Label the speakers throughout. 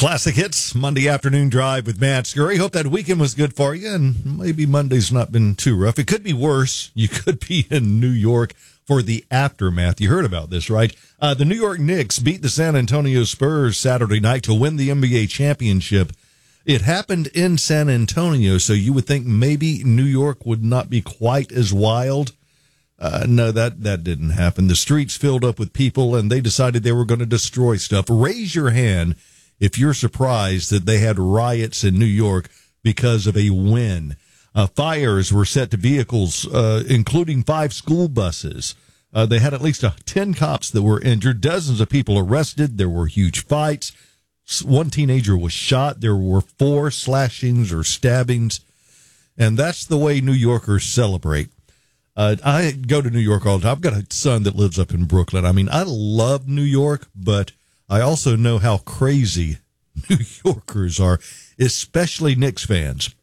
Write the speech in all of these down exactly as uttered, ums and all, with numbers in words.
Speaker 1: Classic Hits, Monday afternoon drive with Matt Scurry. Hope that weekend was good for you, and maybe Monday's not been too rough. It could be worse. You could be in New York for the aftermath. You heard about this, right? Uh, the New York Knicks beat the San Antonio Spurs Saturday night to win the N B A championship. It happened in San Antonio, so you would think maybe New York would not be quite as wild. Uh, no, that, that didn't happen. The streets filled up with people, and they decided they were going to destroy stuff. Raise your hand if you're surprised that they had riots in New York because of a win. Uh, fires were set to vehicles, uh, including five school buses. Uh, they had at least uh, ten cops that were injured, dozens of people arrested. There were huge fights. One teenager was shot. There were four slashings or stabbings. And that's the way New Yorkers celebrate. Uh, I go to New York all the time. I've got a son that lives up in Brooklyn. I mean, I love New York, but I also know how crazy New Yorkers are, especially Knicks fans.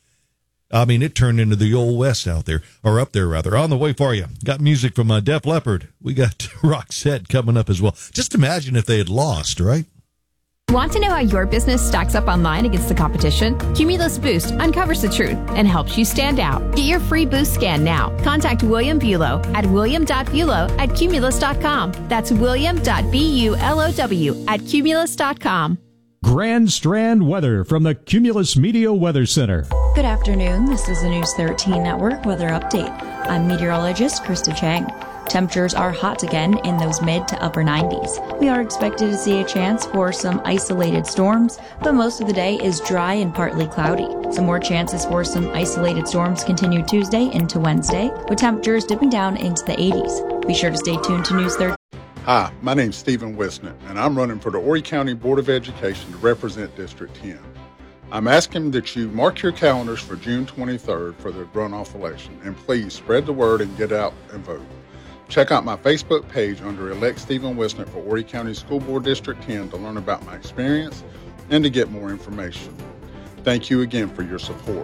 Speaker 1: I mean, it turned into the old West out there, or up there, rather. On the way for you. Got music from uh, Def Leppard. We got Roxette coming up as well. Just imagine if they had lost, right?
Speaker 2: Want to know how your business stacks up online against the competition? Cumulus Boost uncovers the truth and helps you stand out. Get your free Boost scan now. Contact William Bulow at william dot bulow at cumulus dot com. That's william dot bulow at cumulus dot com.
Speaker 3: Grand Strand weather from the Cumulus Media Weather Center.
Speaker 4: Good afternoon. This is the News thirteen Network weather update. I'm meteorologist Krista Chang. Temperatures are hot again in those mid to upper nineties. We are expected to see a chance for some isolated storms, but most of the day is dry and partly cloudy. Some more chances for some isolated storms continue Tuesday into Wednesday, with temperatures dipping down into the eighties. Be sure to stay tuned to News thirteen.
Speaker 5: Hi, my name's Stephen Wisnett, and I'm running for the Horry County Board of Education to represent District ten. I'm asking that you mark your calendars for June twenty-third for the runoff election, and please spread the word and get out and vote. Check out my Facebook page under Elect Stephen Wisnett for Horry County School Board District ten to learn about my experience and to get more information. Thank you again for your support.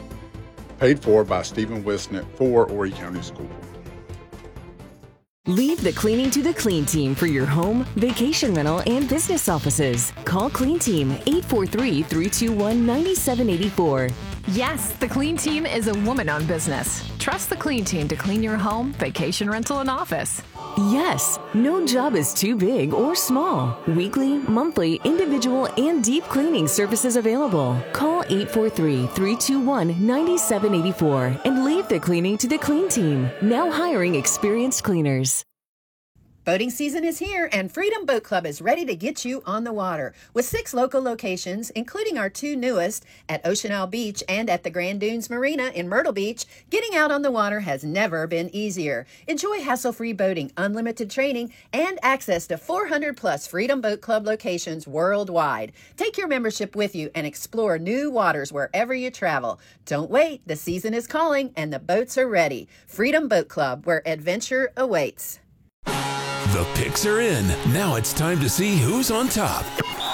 Speaker 5: Paid for by Stephen Wisnett for Horry County School Board.
Speaker 6: Leave the cleaning to the Clean Team for your home, vacation rental, and business offices. Call Clean Team eight four three, three two one, nine seven eight four.
Speaker 7: Yes, the Clean Team is a woman-owned business. Trust the Clean Team to clean your home, vacation rental, and office.
Speaker 6: Yes, no job is too big or small. Weekly, monthly, individual, and deep cleaning services available. Call eight four three, three two one, nine seven eight four and leave the cleaning to the Clean Team. Now hiring experienced cleaners.
Speaker 8: Boating season is here, and Freedom Boat Club is ready to get you on the water. With six local locations, including our two newest at Ocean Isle Beach and at the Grand Dunes Marina in Myrtle Beach, getting out on the water has never been easier. Enjoy hassle-free boating, unlimited training, and access to four hundred plus Freedom Boat Club locations worldwide. Take your membership with you and explore new waters wherever you travel. Don't wait, the season is calling and the boats are ready. Freedom Boat Club, where adventure awaits.
Speaker 9: The picks are in. Now it's time to see who's on top.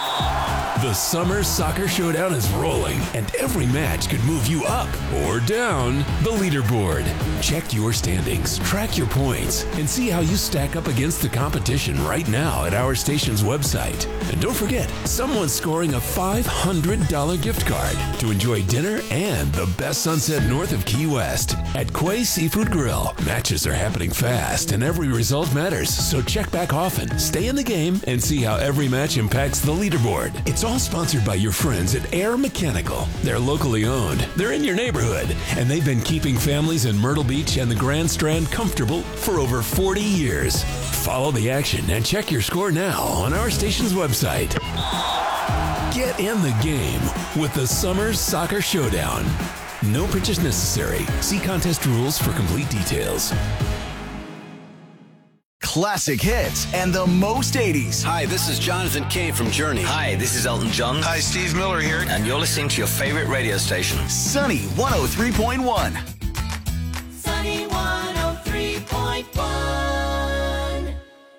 Speaker 9: The Summer Soccer Showdown is rolling, and every match could move you up or down the leaderboard. Check your standings, track your points, and see how you stack up against the competition right now at our station's website. And don't forget, someone's scoring a five hundred dollars gift card to enjoy dinner and the best sunset north of Key West at Quay Seafood Grill. Matches are happening fast, and every result matters, so check back often, stay in the game, and see how every match impacts the leaderboard. It's all sponsored by your friends at Air Mechanical. They're locally owned, they're in your neighborhood, and they've been keeping families in Myrtle Beach and the Grand Strand comfortable for over forty years. Follow the action and check your score now on our station's website. Get in the game with the Summer Soccer Showdown. No purchase necessary. See contest rules for complete details.
Speaker 10: Classic hits and the most eighties.
Speaker 11: Hi, this is Jonathan Cain from Journey.
Speaker 12: Hi, this is Elton John.
Speaker 11: Hi, Steve Miller here.
Speaker 12: And you're listening to your favorite radio station.
Speaker 10: Sunny one oh three point one.
Speaker 13: Sunny one oh three point one.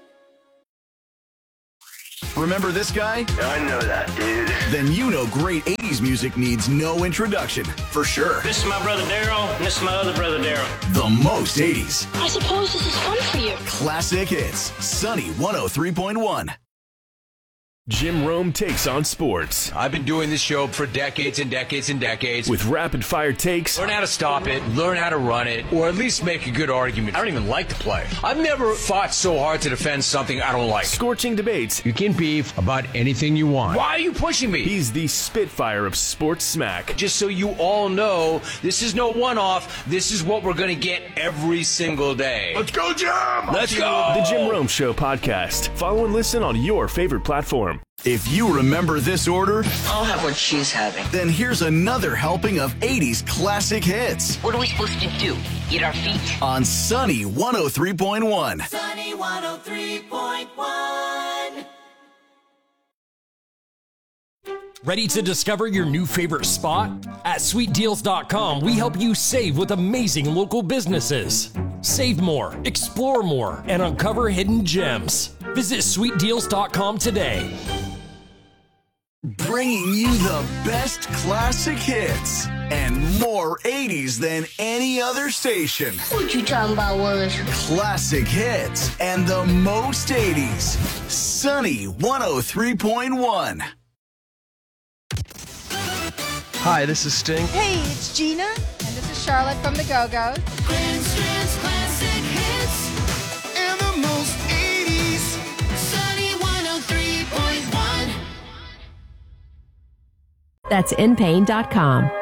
Speaker 10: Remember this guy?
Speaker 14: I know that, dude.
Speaker 10: Then you know great eighties music needs no introduction, for sure.
Speaker 14: This is my brother Daryl, and this is my other brother Daryl.
Speaker 10: The most eighties.
Speaker 15: I suppose this is fun for you.
Speaker 10: Classic hits. Sunny one oh three point one.
Speaker 9: Jim Rome takes on sports.
Speaker 15: I've been doing this show for decades and decades and decades.
Speaker 9: With rapid-fire takes.
Speaker 15: Learn how to stop it, learn how to run it, or at least make a good argument. I don't even like to play. I've never fought so hard to defend something I don't like.
Speaker 9: Scorching debates.
Speaker 15: You can beef about anything you want. Why are you pushing me?
Speaker 9: He's the Spitfire of sports smack.
Speaker 15: Just so you all know, this is no one-off. This is what we're going to get every single day.
Speaker 9: Let's go, Jim!
Speaker 15: Let's go!
Speaker 9: The Jim Rome Show podcast. Follow and listen on your favorite platform.
Speaker 10: If you remember this order,
Speaker 16: I'll have what she's having.
Speaker 10: Then here's another helping of eighties classic hits.
Speaker 16: What are we supposed to do? Eat our feet?
Speaker 10: On Sunny one oh three point one.
Speaker 13: Sunny one oh three point one.
Speaker 17: Ready to discover your new favorite spot? At sweet deals dot com, we help you save with amazing local businesses. Save more, explore more, and uncover hidden gems. Visit sweet deals dot com today.
Speaker 10: Bringing you the best classic hits and more eighties than any other station.
Speaker 18: What you talking about, Willis?
Speaker 10: Classic hits and the most eighties. Sunny one oh three point one.
Speaker 19: Hi, this is Sting.
Speaker 20: Hey, it's Gina, and this is Charlotte from the Go-Go's.
Speaker 13: Grand Strand's classic hits and the most eighties. Sunny one oh three point one.
Speaker 2: That's in pain dot com.